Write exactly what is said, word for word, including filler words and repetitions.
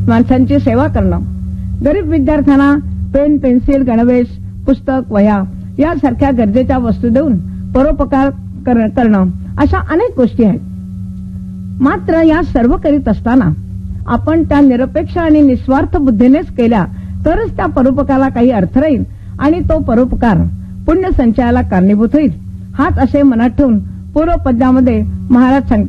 माणसांची सेवा करणं, गरीब विद्यार्थ्यांना पेन, पेन्सिल, गणवेश, पुस्तक, वह्या यासारख्या गरजेच्या वस्तू देऊन परोपकार करणं अशा अनेक गोष्टी आहेत. मात्र या सर्व करीत असताना आपण त्या निरपेक्ष आणि निस्वार्थ बुद्धीनेच केल्या तरच त्या परोपकाराला काही अर्थ राहील आणि तो परोपकार पुण्य संचयाला कारणीभूत होईल. हाच असे मनात ठेवून पूर्व पद्यामध्ये महाराज सांगतात.